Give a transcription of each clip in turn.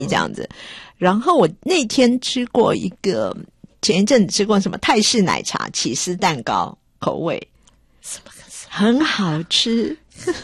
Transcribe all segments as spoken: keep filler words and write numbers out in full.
这样子。然后我那天吃过一个，前一阵子吃过什么泰式奶茶起司蛋糕口味， 什么很好吃。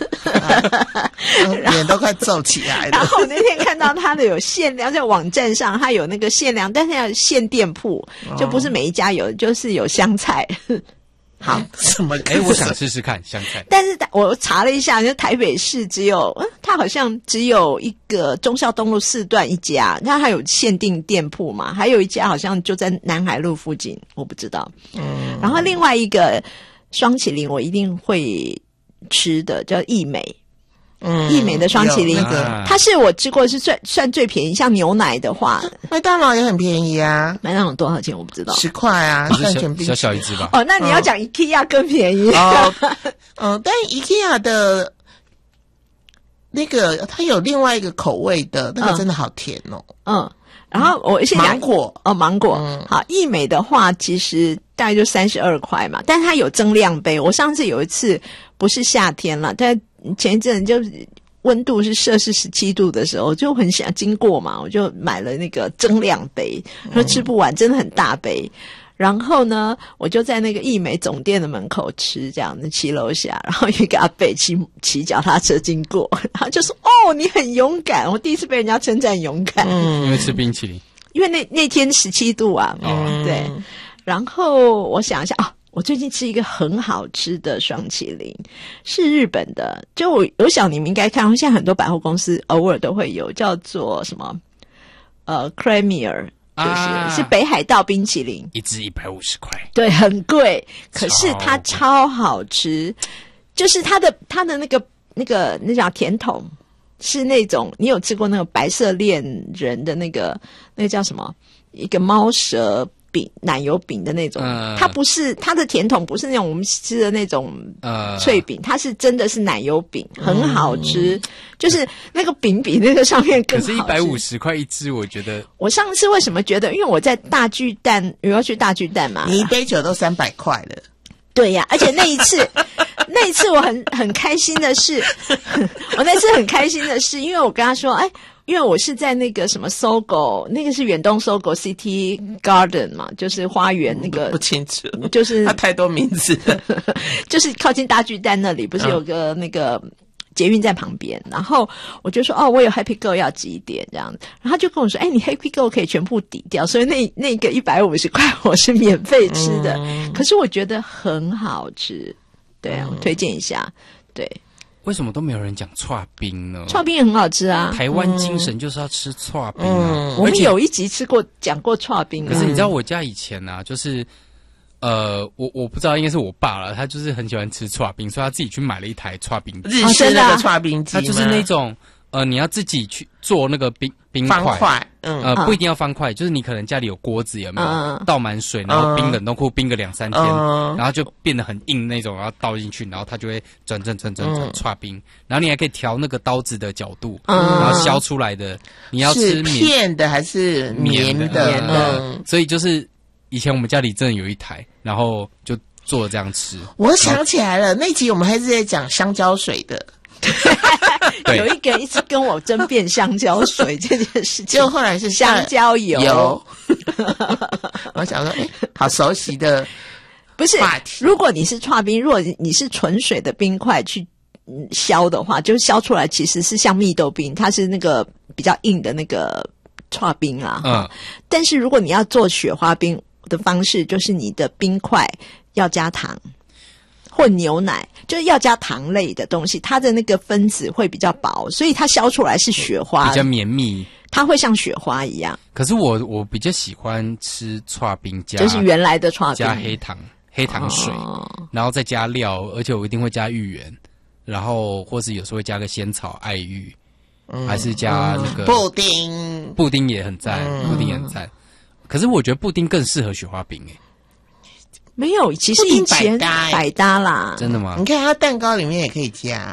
脸都快皱起来了。 然后我那天看到它的有限量，在网站上它有那个限量，但是要限店铺，就不是每一家有，就是有香菜。好， 什么？ 哎，我想试试看香菜。 但是我查了一下，就台北市只有，它好像只有一个忠孝东路四段一家，它还有限定店铺嘛，还有一家好像就在南海路附近，我不知道。嗯，然后另外一个双麒麟我一定会吃的叫益美。嗯，益美的双麒麟、那个、它是我吃过是算算最便宜，像牛奶的话麦当劳也很便宜啊。 麦当劳多少钱我不知道， 十块啊， 小小小一只吧。 哦，那你要讲 IKEA 更便宜。 哦，嗯，但 IKEA 的那个它有另外一个口味的，那个真的好甜哦。 嗯，嗯然后我先讲芒果哦，芒果。 嗯、 好，益美的话其实大概就三十二块嘛，但它有增量杯。我上次有一次不是夏天了，但前一阵就温度是摄氏十七度的时候，就很想经过嘛，我就买了那个增量杯，说吃不完，真的很大杯。然后呢，我就在那个益美总店的门口吃，这样子骑楼下，然后一个阿伯骑骑脚踏车经过，然后就说：“哦，你很勇敢。”我第一次被人家称赞勇敢， 嗯，因为吃冰淇淋， 因为那那天十七度啊，嗯，对。然后我想一下啊。我最近吃一个很好吃的双麒麟，是日本的，就我我想你们应该看，现在很多百货公司偶尔都会有，叫做什么呃 Cremier， 就是、啊、是北海道冰淇淋， 一支一百五十块， 对，很贵，可是它超好吃，就是它的它的那个那个那叫甜筒，是那种你有吃过那个白色恋人的那个那个叫什么一个猫舌。饼奶油饼的那种、呃、它不是它的甜筒不是那种我们吃的那种脆饼、呃、它是真的是奶油饼，很好吃、嗯、就是那个饼比那个上面更好吃。 可是一百五十块一支我觉得我上次为什么觉得因为我在大巨蛋我要去大巨蛋嘛， 你一杯酒都三百块了。 对呀、啊，而且那一次那一次我很很开心的是我那次很开心的是因为我跟他说哎因为我是在那个什么搜狗，那个是远东搜狗 City Garden 嘛，就是花园那个不清楚， 就是它太多名字了就是靠近大巨蛋那里，不是有个那个捷运站旁边，然后我就说哦，我有 Happy Go 要几点这样子，然后他就跟我说，哎，你 Happy Go 可以全部抵掉，所以那那个一百五十块我是免费吃的、嗯，可是我觉得很好吃，对啊，我推荐一下，对。 为什么都没有人讲剉冰呢？ 剉冰也很好吃啊， 台湾精神就是要吃剉冰啊、嗯。 我们有一集吃过讲过剉冰、啊， 可是你知道我家以前啊，就是呃，我我不知道应该是我爸了，他就是很喜欢吃剉冰，所以他自己去买了一台剉冰机， 日式那个剉冰机， 他就是那种呃，你要自己去做那个冰冰块， 方块，嗯， 呃，不一定要方块，就是你可能家里有锅子有没有、嗯、倒满水，然后冰冷冻库冰个两三天、嗯，然后就变得很硬那种，然后倒进去，然后它就会转转转转转剉冰，然后你还可以调那个刀子的角度，嗯，然后削出来的你要吃片的还是绵的？ 绵的、嗯，所以就是以前我们家里真的有一台，然后就做了这样吃。 我想起来了，那集我们还是在讲香蕉水的。 有一个人一直跟我争辩香蕉水这件事情， 就后来是香蕉油。油我想说，哎，好熟悉的， 不是？如果你是剉冰，如果你是纯水的冰块去削的话，就削出来其实是像蜜豆冰，它是那个比较硬的那个剉冰啊。嗯。但是如果你要做雪花冰的方式，就是你的冰块要加糖。或牛奶，就是要加糖类的东西，它的那个分子会比较薄，所以它削出来是雪花， 比较绵密， 它会像雪花一样。 可是我我比较喜欢吃剉冰加， 就是原来的剉冰加黑糖黑糖水、哦，然后再加料，而且我一定会加芋圆，然后或是有时候会加个仙草爱玉，嗯、还是加那个、 嗯、布丁， 布丁也很赞、嗯，布丁也很赞。可是我觉得布丁更适合雪花冰诶、欸。 没有，其实以前百搭啦， 真的吗？ 你看它蛋糕里面也可以加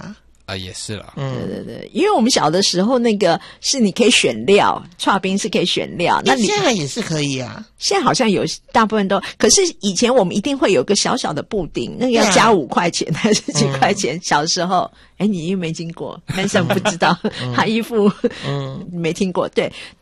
啊，也是啦。 嗯， 对对对，因为我们小的时候那个是你可以选料，剉冰是可以选料，那你现在也是可以啊。 现在好像有大部分都，可是以前我们一定会有个小小的布丁，那个要加五块钱还是几块钱？嗯、小时候，哎，你又没经过，男生不知道，他一副嗯没听过，对。